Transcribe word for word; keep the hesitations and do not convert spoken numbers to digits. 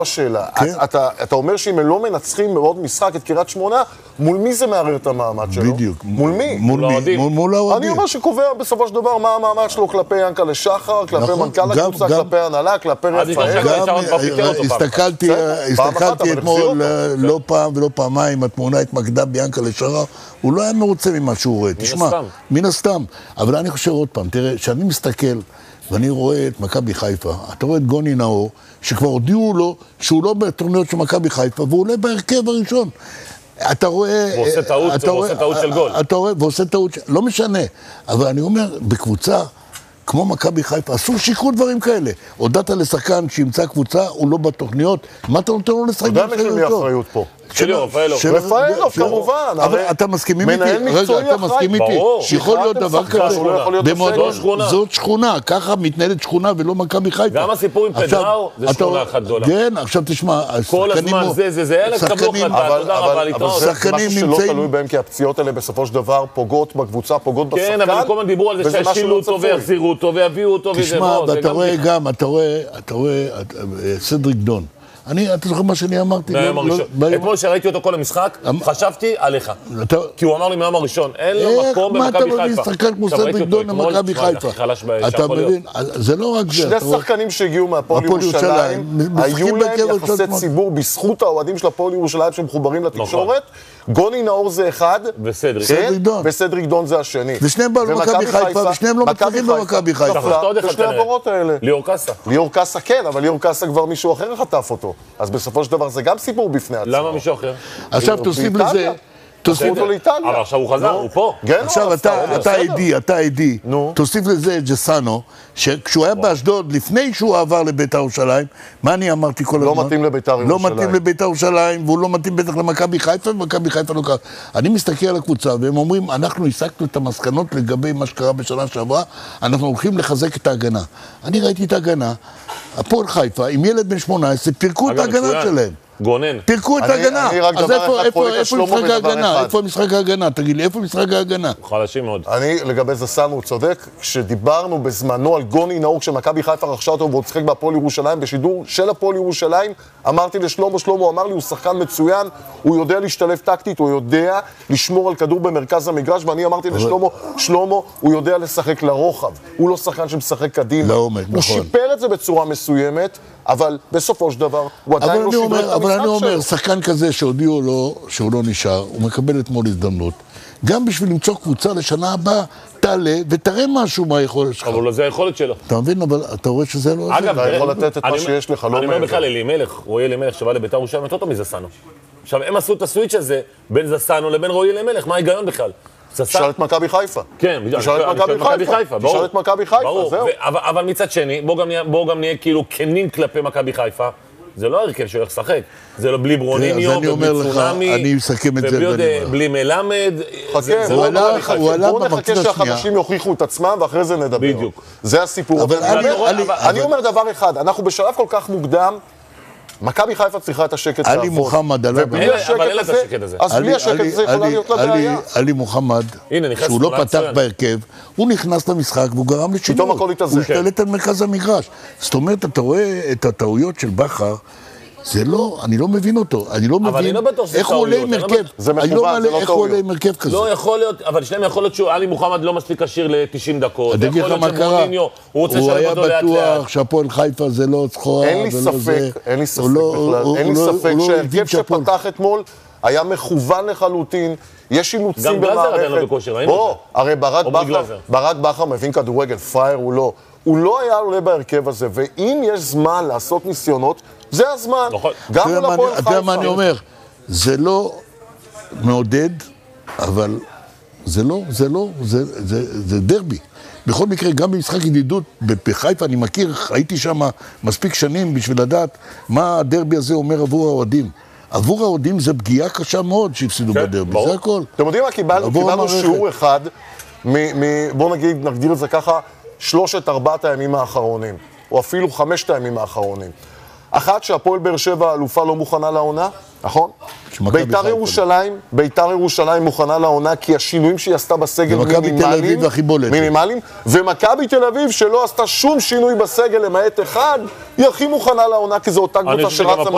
השאלה, אתה, אתה אומר שאם הם לא מנצחים מאוד משחק את קריית שמונה, מול מי זה מערער את המעמד שלו? בדיוק. מול מי? מול מי? מול האוהדים. אני אומר שקובע בסופו של דבר מה המעמד שלו כלפי ינקלה שחר, כלפי מנכ"ל הקבוצה, כלפי הנהלה, כלפי רפאל. הסתכלתי אתמול לא פעם ולא פעמיים, התמונה התמקדה ביאנקלה שחר, הוא לא היה מרוצה ממה שהוא רואה. תשמע, מן הסתם. אבל אני חושב עוד פעם, תראה, שאני מסתכל ואני רואה את מכבי חיפה, אתה רואה את גוני נאור, שכבר הודיעו לו שהוא לא בתורניות של מכבי חיפה, והוא עולה בהרכב הראשון. אתה רואה... הוא עושה טעות, הוא עושה טעות של גול. אתה רואה, והוא עושה טעות, לא משנה. אבל אני אומר, בקבוצה כמו מכבי חיפה, אסור שיקרו דברים כאלה. הודעת לשחקן שימצא קבוצה, הוא לא בתוכניות, מה אתה נותן לו לשחק? אתה יודע מי שמי האחריות פה? שלו, רפאלוב. רפאלוב, כמובן. אבל אתה מסכימים איתי? מנהל מקצועי אחראי. מסכים איתי? שיכול להיות דבר כזה. במועדון שכונה. זאת שכונה, ככה מתנהלת שכונה ולא מכבי חיפה. גם הסיפור עם פדראו זה שכונה אחת גדולה. כן, עכשיו תשמע, כל הזמן זה, זה, זה, אלה כמוך, תודה רבה להתראות. זה משהו שלא תלוי בהם, כי הפציעות האלה בסופו של דבר פוגעות בקבוצה, פוגעות בשחקן. כן, אבל כל הזמן דיברו על זה שהשילו אותו ויחזירו אותו ויביאו אותו. תשמע, ואתה רואה גם, אתה רואה, אתה רואה, סדריק דון. אני, אתה זוכר מה שאני אמרתי? מהיום הראשון. אתמול שראיתי אותו כל המשחק, חשבתי עליך. כי הוא אמר לי מהיום הראשון, אין לו מקום במכבי חיפה. מה אתה מביא שחקן כמו סדריק דון למכבי חיפה? אתה מבין? זה לא רק זה. שני שחקנים שהגיעו מהפועל ירושלים, היו להם יחסי ציבור בזכות האוהדים של הפועל ירושלים שמחוברים לתקשורת. גוני נאור זה אחד, וסדריק דון זה השני. ושניהם באו למכבי חיפה, ושניהם לא מצליחים במכבי חיפה. בשני העברות האלה. ליאור קאסה. ליאור קאסה כן, אבל ליאור קאסה כבר מישהו אחר חטף אותו. אז בסופו של דבר זה גם סיפור בפני עצמו. למה מישהו אחר? עכשיו תוסיף לזה... תוסיף אותו לאיטליה. אבל עכשיו הוא חזר, הוא פה. עכשיו אתה עדי, אתה עדי. תוסיף לזה את ג'סאנו, שכשהוא היה באשדוד, לפני שהוא עבר לבית"ר ירושלים, מה אני אמרתי כל הזמן? לא מתאים לבית"ר ירושלים. לא מתאים לבית"ר ירושלים, והוא לא מתאים בטח למכבי חיפה, ומכבי חיפה לא קרה. אני מסתכל על הקבוצה, והם אומרים, אנחנו הסקנו את המסקנות לגבי מה שקרה בשנה שעברה, אנחנו הולכים לחזק את ההגנה. אני ראיתי את ההגנה, הפועל חיפה, עם ילד בן שמונה עשרה, פירקו את ההגנה שלהם. גונן. פירקו את ההגנה. אז איפה משחק ההגנה? איפה משחק ההגנה? תגיד לי, איפה משחק ההגנה? חלשים מאוד. אני, לגבי זסנו, הוא צודק. כשדיברנו בזמנו על גוני נאור, כשמכבי חיפה רכשה אותו והוא צחק בהפועל ירושלים, בשידור של הפועל ירושלים, אמרתי לשלמה, שלמה, הוא אמר לי, הוא שחקן מצוין, הוא יודע להשתלב טקטית, הוא יודע לשמור על כדור במרכז המגרש, ואני אמרתי לשלמה, שלמה, הוא יודע לשחק לרוחב. הוא לא שחקן שמשחק קדימה. הוא שיפר את זה בצורה מסוימת, אבל בסופו של דבר הוא עדיין לא שיפר את המשחק שלו. אבל אני אומר, שחקן כזה שהודיעו לו שהוא לא נשאר, הוא מקבל אתמול הזדמנות, גם בשביל למצוא קבוצה לשנה הבאה, תעלה ותראה משהו מהיכולת שלך. אבל זה היכולת שלו. אתה מבין, אבל אתה רואה שזה לא... אגב, אתה יכול לתת את מה שיש לך, לא מעבר. אני אומר בכלל, אלימלך, רועי אלימלך שבא לבית"ר ירושלים יותר טוב מזסנו. עכשיו, הם עשו את הסוויץ' הזה בין זסנו לבין רועי אלימלך, מה ההיגיון בכלל? תשאל את מכבי חיפה. כן, תשאל את מכבי חיפה. תשאל את מכבי חיפה, זהו. אבל מצד שני, בואו גם נהיה כאילו כנים כלפי מכבי חיפה. זה לא הרכב שהולך לשחק. זה לא בלי ברוניניו, ובלי צונמי, ובלי מלמד. חכה, בואו נחכה שהחדשים יוכיחו את עצמם, ואחרי זה נדבר. בדיוק. זה הסיפור. אני אומר דבר אחד, אנחנו בשלב כל כך מוקדם, מכבי חיפה צריכה את השקט לעבוד. עלי מוחמד עלה... אבל אין לה את השקט הזה. אז בלי השקט הזה יכולה להיות לה בעיה. עלי מוחמד, שהוא לא פתח בהרכב, הוא נכנס למשחק והוא גרם לשינוי. פתאום הכל התאזן. הוא השתלט על מרכז המגרש. זאת אומרת, אתה רואה את הטעויות של בכר, זה לא, אני לא מבין אותו. אני לא מבין איך הוא עולה עם הרכב. זה מכוון, זה לא איך הוא עולה עם הרכב כזה. לא יכול להיות, אבל שניהם יכול להיות שעלי מוחמד לא מספיק עשיר ל-תשעים דקות. אני אגיד לך מה קרה. הוא היה בטוח שהפועל חיפה זה לא צחורה. אין לי ספק, אין לי ספק בכלל. אין לי ספק שהרכב שפתח אתמול היה מכוון לחלוטין. יש אילוצים במערכת. גם גלזר עדיין לא בכושר, ראינו את זה. הרי ברק בכר מבין כדורגל, פרייר הוא לא. הוא לא היה עולה בהרכב הזה, ואם יש זמן לעשות ניסיונות, זה הזמן. גם מול הפועל חיפה. אתה יודע מה אני אומר? זה לא מעודד, אבל זה לא, זה לא, זה דרבי. בכל מקרה, גם במשחק ידידות בחיפה, אני מכיר, הייתי שם מספיק שנים בשביל לדעת מה הדרבי הזה אומר עבור האוהדים. עבור האוהדים זה פגיעה קשה מאוד שהפסידו בדרבי, זה הכל. אתם יודעים מה? קיבלנו שיעור אחד, בואו נגיד, נגדיר את זה ככה, שלושת ארבעת הימים האחרונים, או אפילו חמשת הימים האחרונים. אחת שהפועל באר שבע אלופה לא מוכנה לעונה, נכון? בית"ר ירושלים, בית"ר ירושלים מוכנה לעונה כי השינויים שהיא עשתה בסגל מינימליים, מינימליים, ומכבי תל אביב שלא עשתה שום שינוי בסגל למעט אחד, היא הכי מוכנה לעונה כי זו אותה קבוצה שרצה